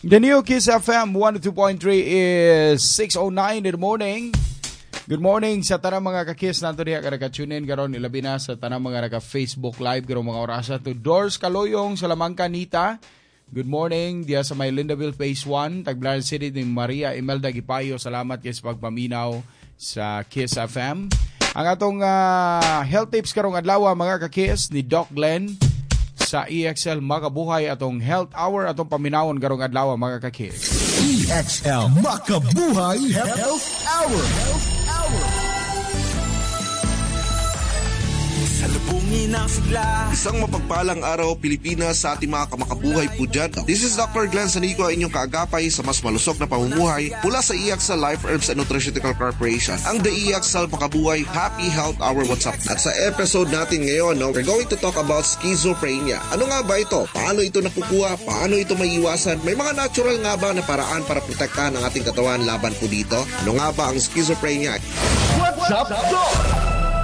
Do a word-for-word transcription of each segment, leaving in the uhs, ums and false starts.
The new Kiss F M one oh two point three is six oh nine in the morning. Good morning sa tanang mga ka-Kiss nato diha kada ka-tune in karon ilabi na sa tanang mga naka-Facebook live karon mga orasa to Doors Kaloyong sa Lamang Kanita. Good morning diha sa may Lindaville Phase one, Tagbilaran City ni Maria Imelda Gipayo. Salamat kay sa pagpaminaw sa Kiss F M. Ang atong uh, health tips karong adlaw mga ka-Kiss ni Doc Glenn sa E X L Makabuhay atong Health Hour atong paminawon karong adlaw mga ka-Kiss. E X L Makabuhay Health Hour. Health Hour. Salubungin ang sigla. Isang mapagpalang araw Pilipinas sa ating mga kamakabuhay po dyan. This is Doctor Glenn Sanico, inyong kaagapay sa mas malusog na pamumuhay mula sa E X L Life Herbs and Nutraceutical Corporation. Ang The E X L Makabuhay Happy Health Hour. What's up? At sa episode natin ngayon, no, we're going to talk about schizophrenia. Ano nga ba ito? Paano ito nakukuha? Paano ito maiiwasan? May mga natural nga ba na paraan para protektahan ang ating katawan laban po dito? Ano nga ba ang schizophrenia? What's up, Doc?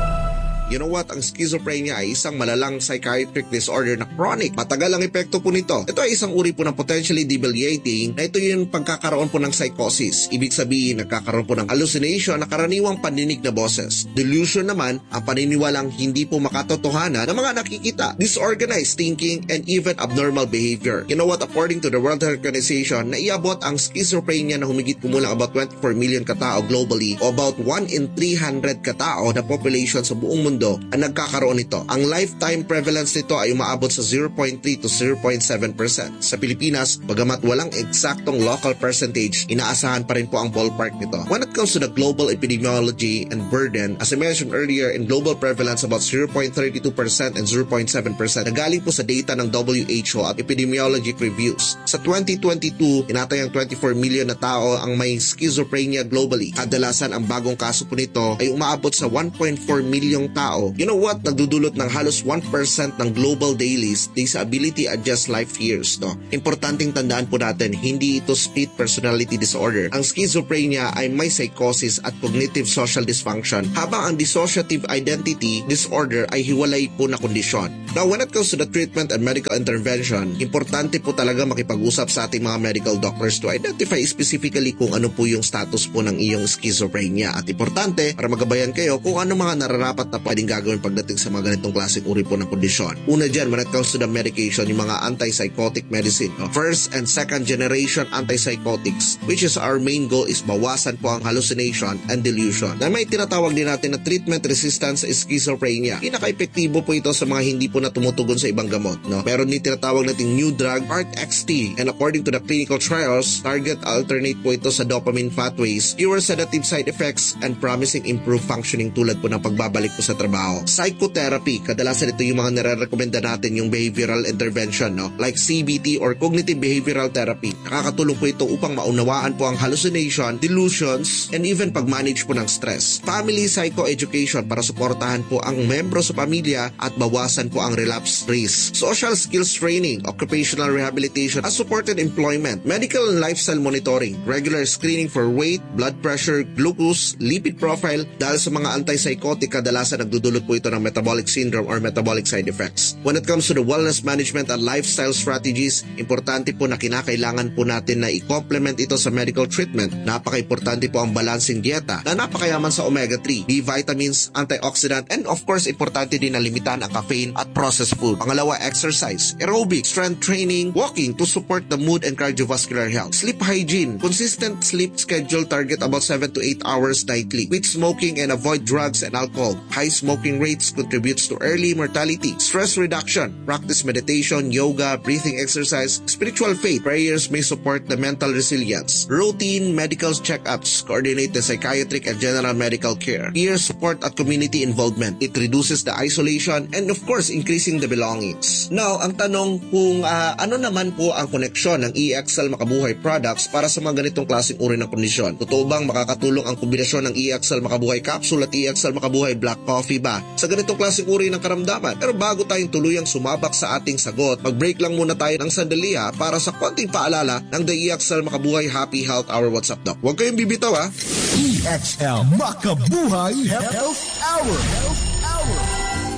You know what? Ang schizophrenia ay isang malalang psychiatric disorder na chronic. Matagal ang epekto po nito. Ito ay isang uri po ng potentially debilitating na ito yung pagkakaroon po ng psychosis. Ibig sabihin, nagkakaroon po ng hallucination na karaniwang pandinig na boses. Delusion naman, ang paniniwalang hindi po makatotohanan ng mga nakikita. Disorganized thinking and even abnormal behavior. You know what? According to the World Health Organization, naiabot ang schizophrenia na humigit kumulang about twenty-four million katao globally o about one in three hundred katao na population sa buong mundo ang nagkakaroon nito. Ang lifetime prevalence nito ay umaabot sa zero point three to zero point seven percent. Sa Pilipinas, bagamat walang eksaktong local percentage, inaasahan pa rin po ang ballpark nito. When it comes to the global epidemiology and burden, as I mentioned earlier, in global prevalence about zero point three two percent and zero point seven percent na galing po sa data ng W H O at epidemiologic reviews. Sa twenty twenty-two, tinatayang twenty-four million na tao ang may schizophrenia globally. Kadalasan ang bagong kaso po nito ay umaabot sa one point four million tao. You know what? Nagdudulot ng halos one percent ng global dailies disability adjust life years. No? Importanteng tandaan po natin, hindi ito split personality disorder. Ang schizophrenia ay may psychosis at cognitive social dysfunction, habang ang dissociative identity disorder ay hiwalay po na kondisyon. Now, when it comes to the treatment and medical intervention, importante po talaga makipag-usap sa ating mga medical doctors to identify specifically kung ano po yung status po ng iyong schizophrenia. At importante, para magabayan kayo kung ano mga nararapat na pwedeng gagawin pagdating sa mga ganitong klaseng uri po ng kondisyon. Una dyan, when it comes to the medication, yung mga antipsychotic medicine. No? First and second generation antipsychotics, which is our main goal is bawasan po ang hallucination and delusion. Na may tinatawag din natin na treatment resistance schizophrenia. Pinaka-epektibo po ito sa mga hindi po na tumutugon sa ibang gamot. No? Meron din tinatawag nating new drug, A R C X T, and according to the clinical trials, target alternate po ito sa dopamine pathways, fewer sedative side effects, and promising improved functioning tulad po ng pagbabalik po sa trabaho. Psychotherapy, kadalasan ito yung mga nare-recommenda natin yung behavioral intervention, no? Like C B T or cognitive behavioral therapy. Nakakatulong po ito upang maunawaan po ang hallucination, delusions, and even pag-manage po ng stress. Family psychoeducation para suportahan po ang membro sa pamilya at bawasan po ang relapse risk. Social skills training, occupational rehabilitation at supported employment, medical and lifestyle monitoring, regular screening for weight, blood pressure, glucose, lipid profile. Dahil sa mga antipsychotic, kadalasan nagdudulot po ito ng metabolic syndrome or metabolic side effects. When it comes to the wellness management and lifestyle strategies, importante po na kinakailangan po natin na i-complement ito sa medical treatment. Napaka-importante po ang balancing dieta na napakayaman sa omega three, B vitamins, antioxidant, and of course, importante din na limitahan ang caffeine at processed food. Pangalawa, exercise, aerobic, strength training, walking to support the mood and cardiovascular health. Sleep hygiene, consistent sleep schedule, target about seven to eight hours nightly. Quit smoking and avoid drugs and alcohol. High smoking rates contributes to early mortality. Stress reduction, practice meditation, yoga, breathing exercise, spiritual faith, prayers may support the mental resilience. Routine medical checkups, coordinate the psychiatric and general medical care. Peer support at community involvement. It reduces the isolation and of course, increasing the belongings. Now, ang tanong kung uh, ano naman po ang koneksyon ng E X L Makabuhay products para sa mga ganitong klaseng uri ng kondisyon? Totoo bang makakatulong ang kombinasyon ng E X L Makabuhay Capsule at E X L Makabuhay Black Coffee ba sa ganitong klaseng uri ng karamdaman? Pero bago tayong tuluyang sumabak sa ating sagot, mag-break lang muna tayo ng sandali ha, para sa konting paalala ng The E X L Makabuhay Happy Health Hour. What's up, Doc? Huwag kayong bibitaw ha. E X L Makabuhay Health Hour. Health Hour.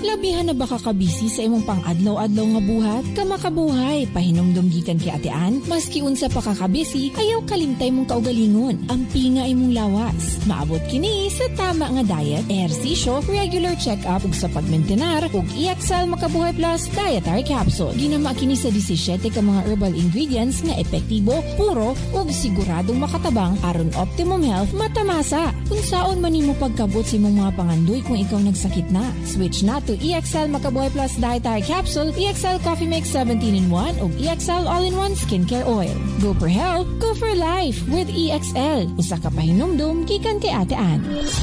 Labihan na baka kabisi sa imong pang-adlaw-adlaw nga buhat? Kamakabuhay, pahinumdum gikan kay Ate Ann, maski unsa pa kakabisi, ayaw kalimtay mong kaugalingon. Ampi nga imong lawas. Maabot kini sa tama nga diet, ehersisyo, regular check-up ug sa pagmentenar ug E X L Makabuhay Plus Dietary Capsule. Ginama kini sa disisyete ka mga herbal ingredients nga epektibo, puro ug siguradong makatabang aron optimum health matamasa. Unsaon man nimo pagkabot sa imong mga pangandoy kung ikaw nagsakit na? Switch na to E X L Makabuhay Plus Dietary Capsule, E X L Coffee Mix seventeen in one ug E X L All-in-one Skincare Oil. Go for health, go for life with E X L. Usa ka pahinumdum gikan kay Ate Ann.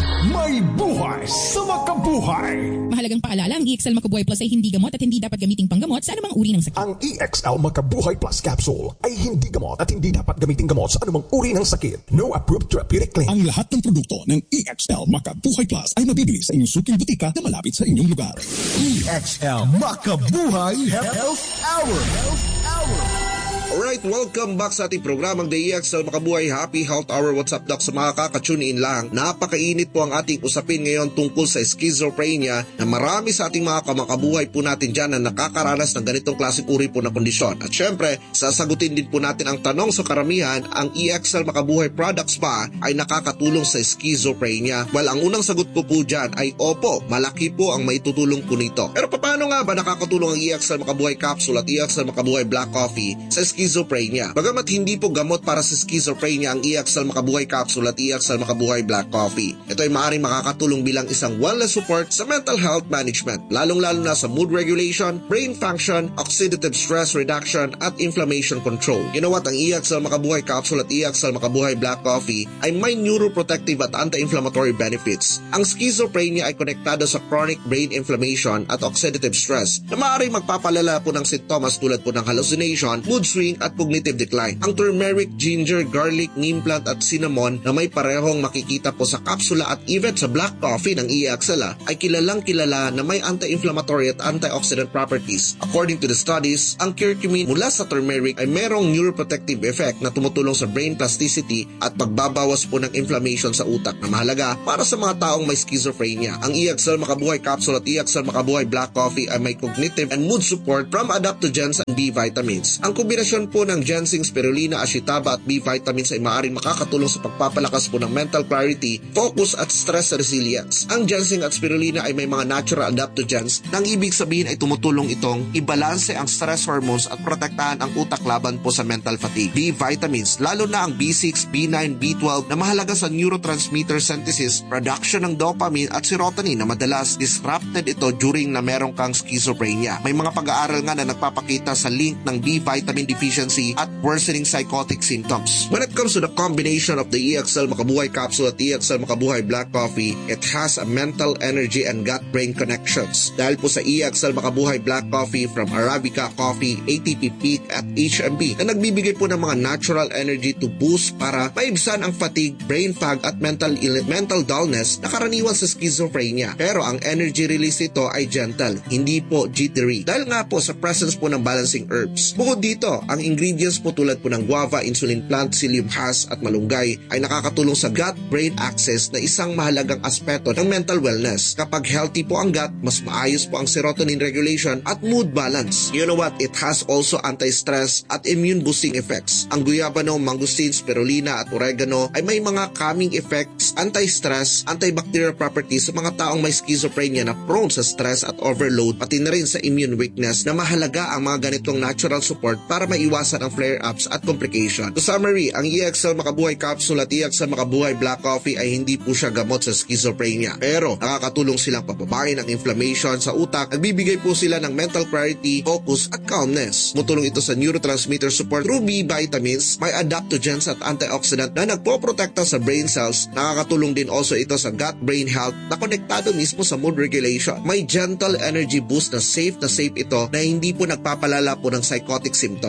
May buhay sa makabuhay. Mahalagang paalala, ang E X L Makabuhay Plus ay hindi gamot at hindi dapat gamiting panggamot sa anumang uri ng sakit. Ang E X L Makabuhay Plus Capsule ay hindi gamot at hindi dapat gamiting gamot sa anumang uri ng sakit. No approved therapeutic claim. Ang lahat ng produkto ng E X L Makabuhay Plus ay mabibili sa inyong suking butika na malapit sa inyong lugar. E X L Makabuhay Health Hour. Health Hour. Alright, welcome back sa ating programang The E X L Makabuhay Happy Health Hour. What's up, Doc? Sa mga kakatune in lang, napakainit po ang ating usapin ngayon tungkol sa schizophrenia na marami sa ating mga kamakabuhay po natin dyan na nakakaranas ng ganitong klaseng uri po na kondisyon. At syempre, sasagutin din po natin ang tanong sa karamihan, ang E X L Makabuhay products ba ay nakakatulong sa schizophrenia? Well, ang unang sagot ko po dyan ay opo, malaki po ang maitutulong po nito. Pero paano nga ba nakakatulong ang E X L Makabuhay Capsule at E X L Makabuhay Black Coffee sa schizophrenia? Bagamat hindi po gamot para sa schizophrenia ang E X L Makabuhay Capsule at E X L Makabuhay Black Coffee, ito ay maaaring makakatulong bilang isang wellness support sa mental health management, lalong-lalo na sa mood regulation, brain function, oxidative stress reduction, at inflammation control. You know what? Ang E X L Makabuhay Capsule at E X L Makabuhay Black Coffee ay may neuroprotective at anti-inflammatory benefits. Ang schizophrenia ay konektado sa chronic brain inflammation at oxidative stress na maaaring magpapalala po ng sintomas tulad po ng hallucination, mood swing, at cognitive decline. Ang turmeric, ginger, garlic, neem plant at cinnamon na may parehong makikita po sa kapsula at even sa black coffee ng E X L ay kilalang kilala na may anti-inflammatory at antioxidant properties. According to the studies, ang curcumin mula sa turmeric ay merong neuroprotective effect na tumutulong sa brain plasticity at pagbabawas po ng inflammation sa utak na mahalaga para sa mga taong may schizophrenia. Ang E X L Makabuhay Capsule at E X L Makabuhay Black Coffee ay may cognitive and mood support from adaptogens and B vitamins. Ang kombinasyon po ng ginseng, spirulina, ashitaba at B vitamins ay maaaring makakatulong sa pagpapalakas po ng mental clarity, focus at stress resilience. Ang ginseng at spirulina ay may mga natural adaptogens na ang ibig sabihin ay tumutulong itong ibalanse ang stress hormones at protektahan ang utak laban po sa mental fatigue. B vitamins, lalo na ang B six, B nine, B twelve na mahalaga sa neurotransmitter synthesis, production ng dopamine at serotonin na madalas disrupted ito during na merong kang schizophrenia. May mga pag-aaral nga na nagpapakita sa link ng B vitamin deficiency at worsening psychotic symptoms. When it comes to the combination of the E X L Makabuhay Capsule at E X L Makabuhay Black Coffee, it has a mental energy and gut-brain connections. Dahil po sa E X L Makabuhay Black Coffee from Arabica Coffee, A T P Peak at H M B na nagbibigay po ng mga natural energy to boost para maibsan ang fatigue, brain fog at mental ill- mental dullness na karaniwan sa schizophrenia. Pero ang energy release ito ay gentle, hindi po jittery. Dahil nga po sa presence po ng balancing herbs. Bukod dito, ang ingredients po tulad po ng guava, insulin plant, psyllium husk at malunggay ay nakakatulong sa gut-brain axis na isang mahalagang aspeto ng mental wellness. Kapag healthy po ang gut, mas maayos po ang serotonin regulation at mood balance. You know what? It has also anti-stress at immune-boosting effects. Ang guyabano, mangosteen, spirulina at oregano ay may mga calming effects, anti-stress, antibacterial properties sa mga taong may schizophrenia na prone sa stress at overload, pati na rin sa immune weakness na mahalaga ang mga ganitong natural support para maiwasan ang flare-ups at complication. To summary, ang E X L Makabuhay Capsule at E X L Makabuhay Black Coffee ay hindi po siya gamot sa schizophrenia. Pero nakakatulong silang pababain ang inflammation sa utak at bibigay po sila ng mental clarity, focus at calmness. Mutulong ito sa neurotransmitter support through B vitamins, may adaptogens at antioxidant na nagpoprotekta sa brain cells. Nakakatulong din also ito sa gut-brain health na konektado mismo sa mood regulation. May gentle energy boost na safe na safe ito na hindi po nagpapalala po ng psychotic symptoms.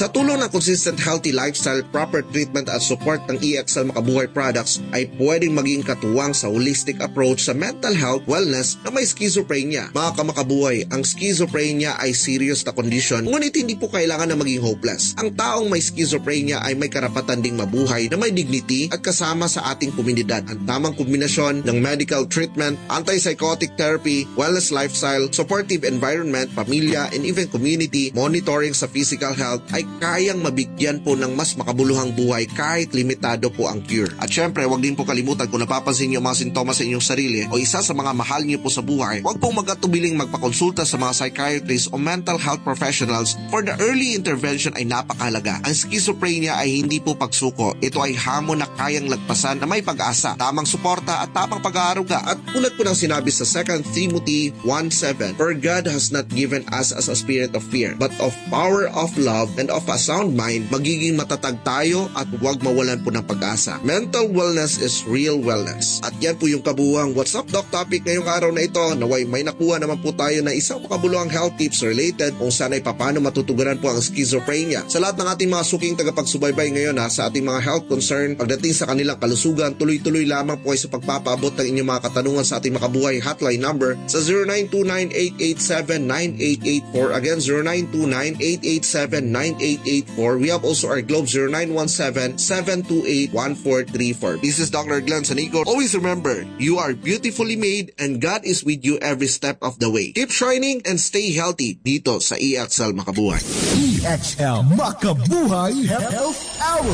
Sa tulong ng consistent healthy lifestyle, proper treatment at support ng E X L Makabuhay products ay pwedeng maging katuwang sa holistic approach sa mental health wellness na may schizophrenia. Mga kamakabuhay, ang schizophrenia ay serious na condition, ngunit hindi po kailangan na maging hopeless. Ang taong may schizophrenia ay may karapatan ding mabuhay na may dignity at kasama sa ating komunidad. Ang tamang kombinasyon ng medical treatment, antipsychotic therapy, wellness lifestyle, supportive environment, pamilya, and even community monitoring sa physical health ay kayang mabigyan po ng mas makabuluhang buhay kahit limitado po ang cure. At syempre, wag din po kalimutan kung napapansin niyo mga sintomas sa inyong sarili o isa sa mga mahal niyo po sa buhay, wag pong magatubiling magpakonsulta sa mga psychiatrists o mental health professionals for the early intervention ay napakahalaga. Ang schizophrenia ay hindi po pagsuko. Ito ay hamon na kayang lagpasan na may pag-asa, tamang suporta at tamang pag-aaruga. At tulad po ng sinabi sa Second Timothy one seven, for God has not given us as a spirit of fear, but of power, of love, and of a sound mind. Magiging matatag tayo at huwag mawalan po ng pag-asa. Mental wellness is real wellness. At yan po yung kabuuang What's Up Doc topic ngayong araw na ito. Naway may nakuha naman po tayo na isang makabuluhang health tips related kung saan ay paano matutugunan po ang schizophrenia. Sa lahat ng ating mga suking tagapagsubaybay ngayon ha, sa ating mga health concern pagdating sa kanilang kalusugan, tuloy-tuloy lamang po ay sa pagpapaabot ng inyong mga katanungan sa ating Makabuhay hotline number sa zero nine two nine eight eight seven nine eight eight four. Again, zero nine two nine eight eight seven nine eight eight four. We have also our Globe zero nine one seven seven two eight one four three four. This is Doctor Glenn Sanico. Always remember, you are beautifully made and God is with you every step of the way. Keep shining and stay healthy dito sa E X L Makabuhay. E X L Makabuhay Health Hour.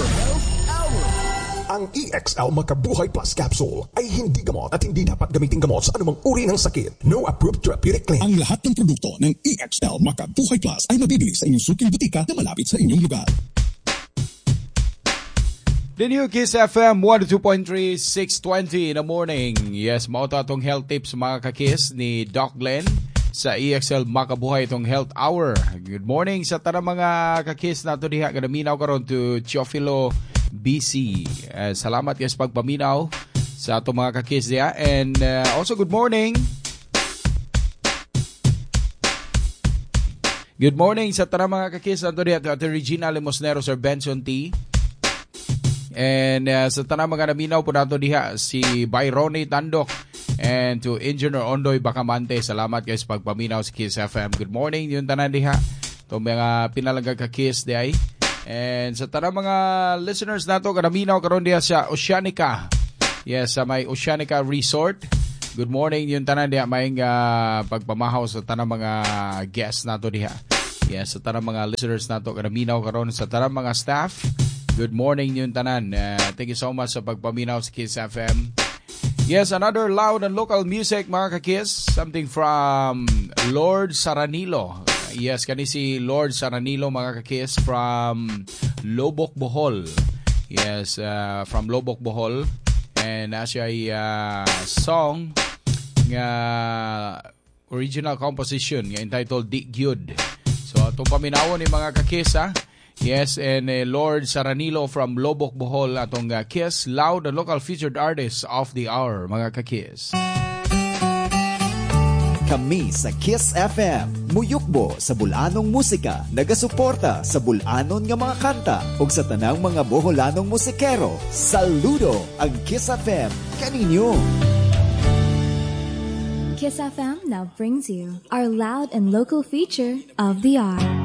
Ang E X L Makabuhay Plus Capsule ay hindi gamot at hindi dapat gamitin gamot sa anumang uri ng sakit. No approved therapeutic claim. Ang lahat ng produkto ng E X L Makabuhay Plus ay mabibili sa inyong suking butika na malapit sa inyong lugar. The new Kiss F M one oh two point three, six twenty in the morning. Yes, mauta itong health tips mga kakiss ni Doc Glenn sa E X L Makabuhay itong Health Hour. Good morning sa tanang mga kakiss nato diha kadaminaw karon to Teofilo B C. Uh, salamat guys pagpaminaw sa atong mga kakiss diha. And uh, also good morning. Good morning sa tanang mga kakiss nato diha to Ate Regina Limosnero Sir Benson T. And uh, sa tanang mga naminaw po nato diha si Byroney Tandok and to Engineer Ondoy Bacamante. Salamat guys pagpaminaw sa Kiss F M. Good morning yung tanan diha. Itong mga pinalagag ka-kiss dihay. And sa tanang mga listeners nato kanaminaw karon diha sa Oceanica. Yes, sa may Oceanica Resort. Good morning yung tanan diha may uh, pagpamahaw sa tanang mga guests nato diha. Yes, sa tanang mga listeners nato kanaminaw karon sa tanang mga staff. Good morning yung tanan. Uh, thank you so much sa pagpaminaw sa Kiss F M. Yes, another loud and local music mga kakiss. Something from Lord Saranilo. Yes, kani si Lord Saranilo mga kakiss from Lobok, Bohol. Yes, uh, from Lobok, Bohol. And as ay uh, song nga original composition nga entitled Di Gyud. So itong paminawon ni mga kakiss ha. Yes, and uh, Lord Saranilo from Lobok, Bohol atong uh, Kiss, loud and local featured artist of the hour, mga ka-Kiss. Kami sa Kiss F M, muyukbo sa bulanong musika, nagasuporta sa bulanon nga mga kanta, ug sa tanang mga Boholanong musikero. Saludo ang Kiss F M kaninyo. Kiss F M now brings you our loud and local feature of the hour.